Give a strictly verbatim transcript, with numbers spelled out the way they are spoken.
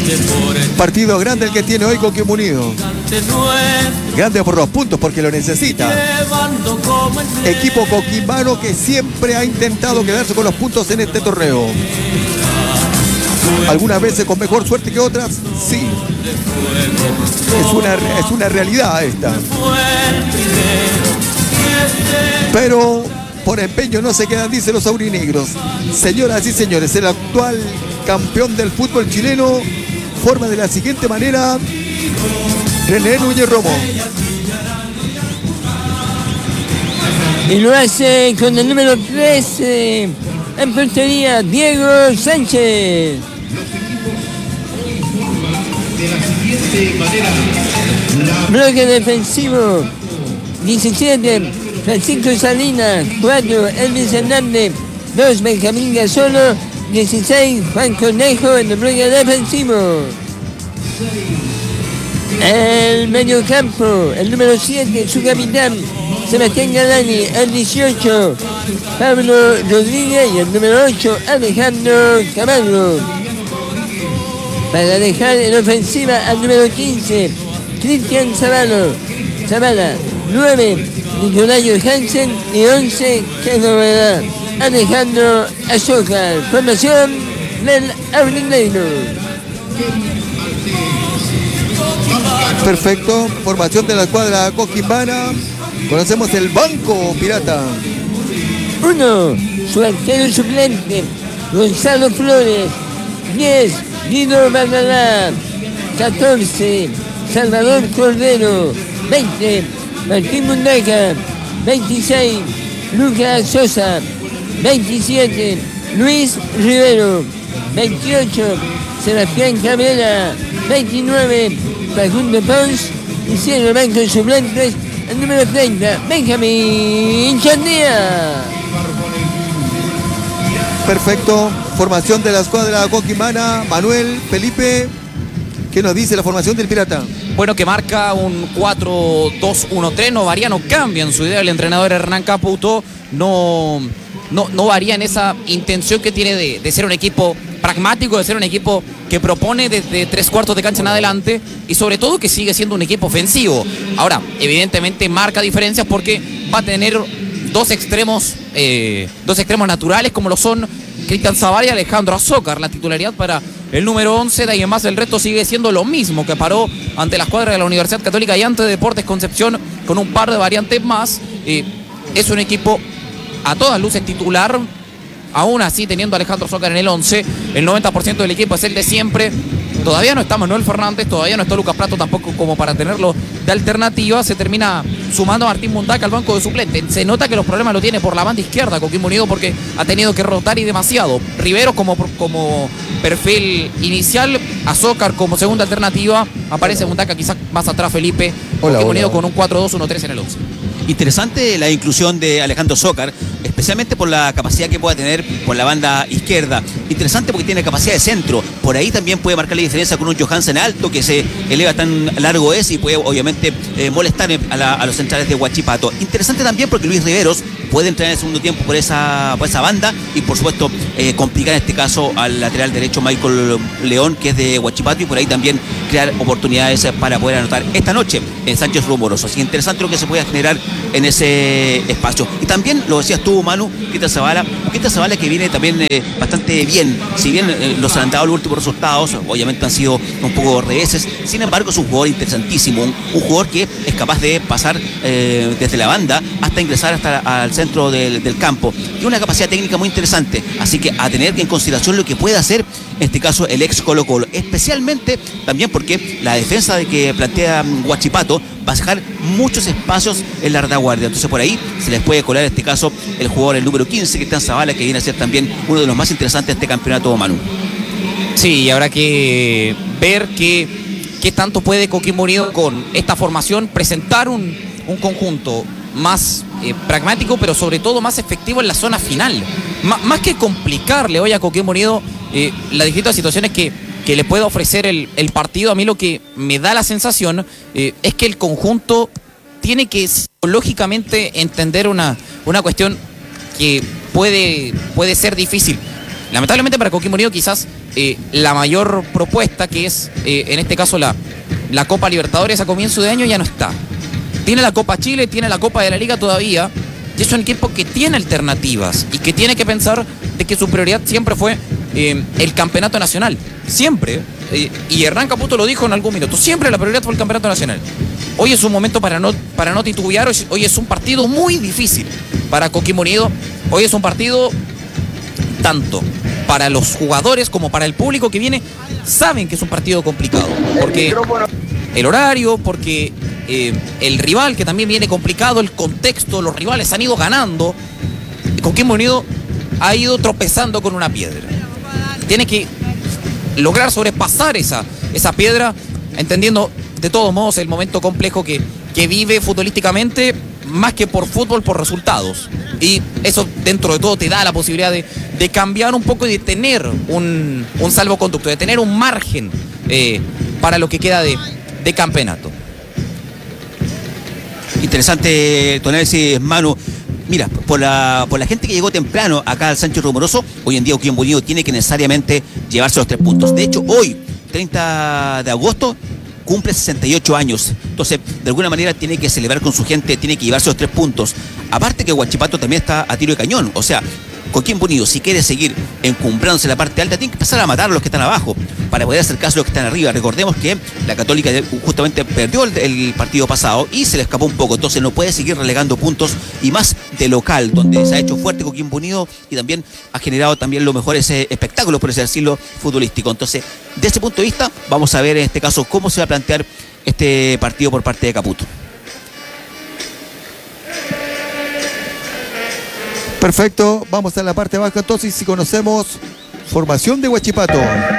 Partido grande el que tiene hoy Coquimbo Unido. Grande por los puntos porque lo necesita. Equipo coquimbano que siempre ha intentado quedarse con los puntos en este torneo. Algunas veces con mejor suerte que otras, sí. Es una, es una realidad esta. Pero por empeño no se quedan, dicen los aurinegros. Señoras y señores, el actual campeón del fútbol chileno forma de la siguiente manera René Núñez Romo. Y lo hace con el número trece en portería, Diego Sánchez. Bloque defensivo, diecisiete, Francisco Salinas, cuatro, Elvis Hernández, dos, Benjamín Gasolo, dieciséis, Juan Cornejo en el bloque defensivo. El mediocampo, el número siete, su capitán, Sebastián Galani, el dieciocho, Pablo Rodríguez y el número ocho, Alejandro Camargo. Para dejar en ofensiva al número quince, Cristian Zavala, Zavala, nueve, Nicolayo Hansen y once, que novedad, Alejandro Azócar. Formación del Aurinegro. Perfecto, formación de la escuadra coquimbana. Conocemos el banco pirata. uno, su arquero suplente, Gonzalo Flores. diez, Guido Bardalá. catorce, Salvador Cordero. veinte, Martín Mundaca. veintiséis, Lucas Sosa. veintisiete, Luis Rivero. veintiocho, Sebastián Cabrera. veintinueve, Facundo Pons. Y cierra el banco de suplentes, el número treinta, Benjamín Chandía. Perfecto, formación de la escuadra coquimbana. Manuel, Felipe, ¿qué nos dice la formación del Pirata? Bueno, que marca un cuatro dos uno tres, no varía, no cambia en su idea el entrenador Hernán Caputo, no, no, no varía en esa intención que tiene de, de ser un equipo pragmático, de ser un equipo que propone desde tres cuartos de cancha en adelante y sobre todo que sigue siendo un equipo ofensivo. Ahora, evidentemente marca diferencias porque va a tener dos extremos, eh, dos extremos naturales como lo son Cristian Zavala y Alejandro Azócar. La titularidad para el número once, de ahí en más el resto sigue siendo lo mismo que paró ante la escuadra de la Universidad Católica y ante Deportes Concepción con un par de variantes más. Eh, es un equipo a todas luces titular. Aún así, teniendo a Alejandro Azócar en el once, el noventa por ciento del equipo es el de siempre. Todavía no está Manuel Fernández, todavía no está Lucas Prato tampoco como para tenerlo de alternativa. Se termina sumando a Martín Mundaca al banco de suplente. Se nota que los problemas lo tiene por la banda izquierda Coquimbo Unido porque ha tenido que rotar y demasiado. Rivero como, como perfil inicial, Azócar como segunda alternativa. Aparece Mundaca quizás más atrás Felipe. Coquimbo Unido con un cuatro dos uno tres en el once. Interesante la inclusión de Alejandro Azócar, especialmente por la capacidad que pueda tener por la banda izquierda. Interesante porque tiene capacidad de centro. Por ahí también puede marcar la diferencia con un Johansen alto que se eleva tan largo es y puede obviamente eh, molestar a, la, a los centrales de Huachipato. Interesante también porque Luis Riveros puede entrar en el segundo tiempo por esa, por esa banda y por supuesto eh, complicar en este caso al lateral derecho Michael León, que es de Huachipato, y por ahí también crear oportunidades para poder anotar esta noche en Sánchez Rumoroso. Así que interesante lo que se pueda generar en ese espacio. Y también lo decías tú, Manu, Cristian Zavala, Cristian Zavala que viene también eh, bastante bien, si bien eh, los han dado los últimos resultados, obviamente han sido un poco reveses, sin embargo es un jugador interesantísimo, un, un jugador que es capaz de pasar eh, desde la banda hasta ingresar hasta al centro del, del campo, y una capacidad técnica muy interesante, así que a tener en consideración lo que puede hacer en este caso el ex Colo Colo, especialmente también porque la defensa de que plantea Huachipato va a dejar muchos espacios en la retaguardia, entonces por ahí se les puede colar en este caso el jugador, el número quince, Cristian Zavala, que viene a ser también uno de los más interesantes de este campeonato, Manu. Sí, y habrá que ver qué, qué tanto puede Coquimbo Unido con esta formación presentar un, un conjunto más eh, pragmático, pero sobre todo más efectivo en la zona final. M más que complicarle hoy a Coquimbo Unido eh, las distintas situaciones que, que le puede ofrecer el, el partido, a mí lo que me da la sensación eh, es que el conjunto tiene que psicológicamente entender una, una cuestión que puede, puede ser difícil. lamentablemente para Coquimbo Unido quizás eh, la mayor propuesta, que es eh, en este caso la, la Copa Libertadores a comienzo de año, ya no está. Tiene la Copa Chile, tiene la Copa de la Liga todavía, y es un equipo que tiene alternativas y que tiene que pensar de que su prioridad siempre fue eh, el campeonato nacional, siempre. Eh, y Hernán Caputo lo dijo en algún minuto, siempre la prioridad fue el campeonato nacional. Hoy es un momento para no, para no titubear, hoy, hoy es un partido muy difícil para Coquimbo Unido, hoy es un partido tanto para los jugadores como para el público que viene, saben que es un partido complicado, porque el horario, porque eh, el rival que también viene complicado, el contexto, los rivales han ido ganando, Coquimbo Unido ha ido tropezando con una piedra. Tiene que lograr sobrepasar esa, esa piedra, entendiendo de todos modos el momento complejo que, que vive futbolísticamente, más que por fútbol, por resultados. Y eso dentro de todo te da la posibilidad de, de cambiar un poco y de tener un, un salvoconducto, de tener un margen eh, para lo que queda de, de campeonato. Interesante tu análisis, Manu. Mira, por la, por la gente que llegó temprano acá al Sánchez Rumoroso, hoy en día Coquimbo Unido tiene que necesariamente llevarse los tres puntos. De hecho, hoy, treinta de agosto, cumple sesenta y ocho años. Entonces, de alguna manera tiene que celebrar con su gente, tiene que llevarse los tres puntos. Aparte que Huachipato también está a tiro de cañón. O sea, Coquimbo Unido, si quiere seguir encumbrándose en la parte alta, tiene que empezar a matar a los que están abajo para poder hacer caso a los que están arriba. Recordemos que la Católica justamente perdió el, el partido pasado y se le escapó un poco. Entonces no puede seguir relegando puntos, y más de local, donde se ha hecho fuerte Coquimbo Unido y también ha generado también los mejores espectáculos, por así decirlo, futbolístico. Entonces, de ese punto de vista, vamos a ver en este caso cómo se va a plantear este partido por parte de Caputo. Perfecto, vamos a la parte baja entonces, si conocemos formación de Huachipato.